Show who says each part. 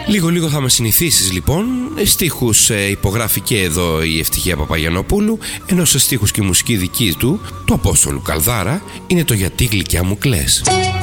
Speaker 1: Λίγο θα με συνηθίσεις λοιπόν. Στίχους υπογράφει και εδώ η Ευτυχία Παπαγιαννοπούλου, ενώ σε στίχους και μουσική δική του, του Απόστολου Καλδάρα, είναι το «Γιατί γλυκιά μου κλαις».